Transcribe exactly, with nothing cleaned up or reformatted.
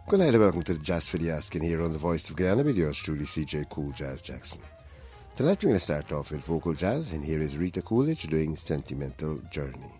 Good night and welcome to the Jazz for the Asking here on the Voice of Guyana with yours truly, C J Cool Jazz Jackson. Tonight we're going to start off with vocal jazz, and here is Rita Coolidge doing Sentimental Journey.